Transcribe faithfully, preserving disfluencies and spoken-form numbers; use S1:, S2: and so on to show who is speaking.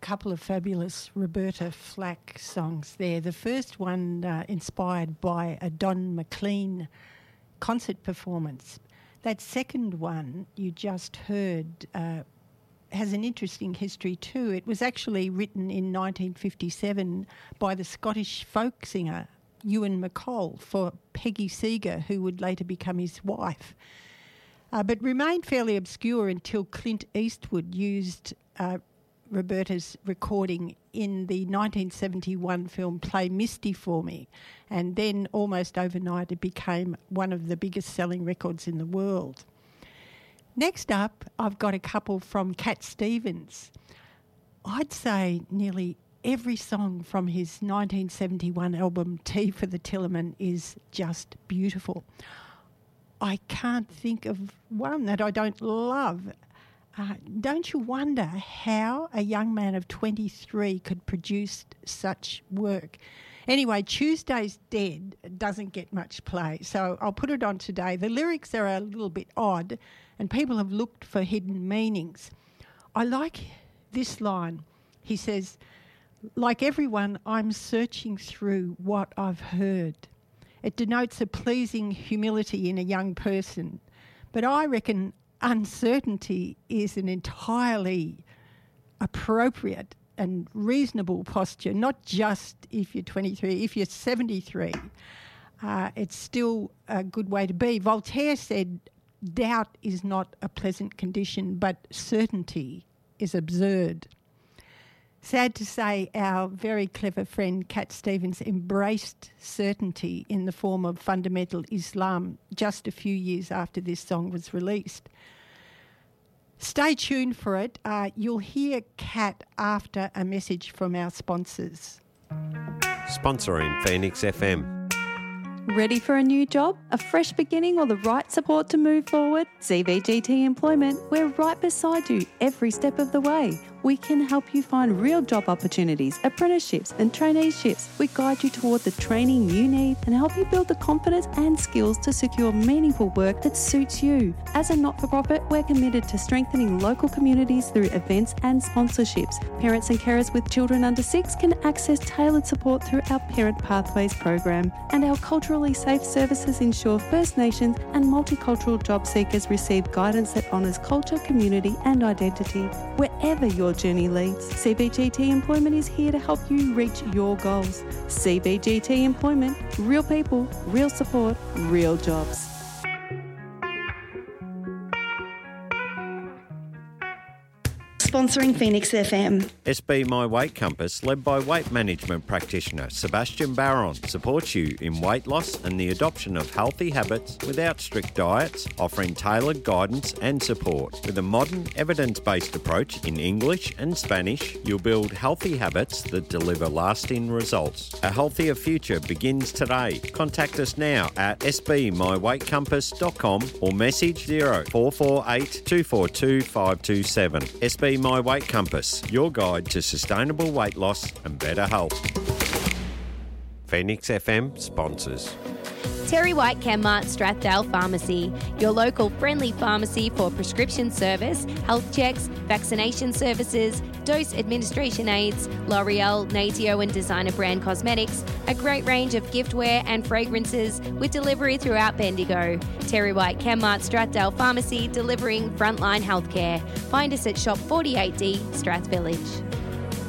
S1: couple of fabulous Roberta Flack songs there. The first one uh, inspired by a Don McLean concert performance. That second one you just heard uh, has an interesting history too. It was actually written in nineteen fifty-seven by the Scottish folk singer Ewan MacColl for Peggy Seeger, who would later become his wife, uh, but remained fairly obscure until Clint Eastwood used uh, Roberta's recording in the nineteen seventy-one film Play Misty for Me, and then almost overnight it became one of the biggest selling records in the world. Next up, I've got a couple from Cat Stevens. I'd say nearly every song from his nineteen seventy-one album Tea for the Tillerman is just beautiful. I can't think of one that I don't love. Uh, don't you wonder how a young man of twenty-three could produce such work? Anyway, Tuesday's Dead doesn't get much play, so I'll put it on today. The lyrics are a little bit odd, and people have looked for hidden meanings. I like this line. He says, "Like everyone, I'm searching through what I've heard." It denotes a pleasing humility in a young person, but I reckon uncertainty is an entirely appropriate and reasonable posture, not just if you're twenty-three, if you're seventy-three. Uh, it's still a good way to be. Voltaire said, doubt is not a pleasant condition, but certainty is absurd. Sad to say, our very clever friend Cat Stevens embraced certainty in the form of fundamental Islam just a few years after this song was released. Stay tuned for it. Uh, you'll hear Cat after a message from our sponsors.
S2: Sponsoring Phoenix F M.
S3: Ready for a new job, a fresh beginning or the right support to move forward? C V G T Employment, we're right beside you every step of the way. We can help you find real job opportunities, apprenticeships and traineeships. We guide you toward the training you need and help you build the confidence and skills to secure meaningful work that suits you. As a not-for-profit, we're committed to strengthening local communities through events and sponsorships. Parents and carers with children under six can access tailored support through our Parent Pathways program, and our culturally safe services ensure First Nations and multicultural job seekers receive guidance that honours culture, community and identity. Wherever your journey leads, C B G T Employment is here to help you reach your goals. C B G T Employment, real people, real support, real jobs.
S4: Sponsoring Phoenix F M.
S2: S B My Weight Compass, led by weight management practitioner Sebastian Barron, supports you in weight loss and the adoption of healthy habits without strict diets, offering tailored guidance and support. With a modern, evidence-based approach in English and Spanish, you'll build healthy habits that deliver lasting results. A healthier future begins today. Contact us now at s b my weight compass dot com or message zero four four eight two four two five two seven. S B My Weight Compass, your guide to sustainable weight loss and better health. Phoenix F M sponsors.
S5: Terry White Chemmart Strathdale Pharmacy, your local friendly pharmacy for prescription service, health checks, vaccination services, dose administration aids, L'Oreal, Natio and designer brand cosmetics, a great range of giftware and fragrances with delivery throughout Bendigo. Terry White Chemmart Strathdale Pharmacy, delivering frontline healthcare. Find us at Shop forty-eight D, Strath Village.